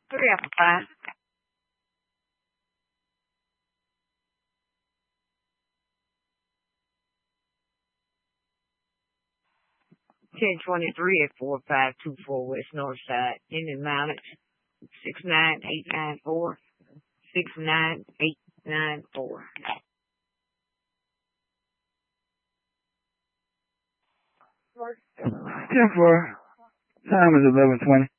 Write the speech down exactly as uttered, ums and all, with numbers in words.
Three after five. Ten twenty-three at four five two four West North Side. Indian Mileage six nine eight nine four. Six nine eight nine four. Ten four. Time is eleven twenty.